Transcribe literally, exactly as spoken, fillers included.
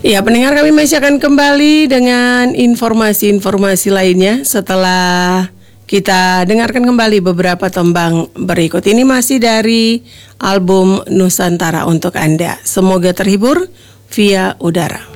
Ya, pendengar, kami masih akan kembali dengan informasi-informasi lainnya setelah kita dengarkan kembali beberapa tembang berikut. Ini masih dari album Nusantara untuk Anda. Semoga terhibur via udara.